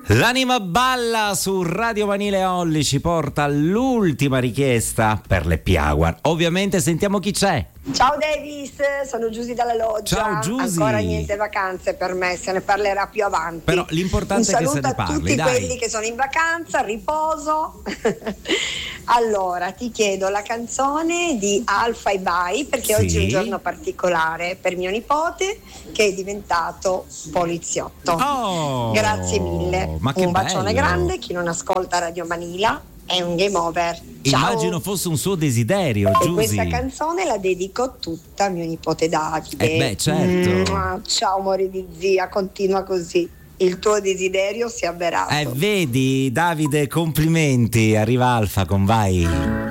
L'anima balla su Radio Vanille Olli ci porta all'ultima richiesta per le Piaguar. Ovviamente sentiamo chi c'è. Ciao Davis, sono Giusy dalla Loggia. Ciao Giusy. Ancora niente vacanze per me, se ne parlerà più avanti. Però l'importante è che se ne parli, tutti dai. quelli che sono in vacanza, riposo. Allora, ti chiedo la canzone di Alpha e Bai, perché oggi è un giorno particolare per mio nipote che è diventato poliziotto. Oh, grazie mille. Ma che un bacione bello. grande, chi non ascolta Radio Manila è un game over. Ciao. Immagino fosse un suo desiderio, E Giusy. questa canzone la dedico tutta a mio nipote Davide. Beh, certo. Ciao amore di zia, continua così. Il tuo desiderio si è avverato. Vedi, Davide, complimenti. Arriva Alfa con Vai.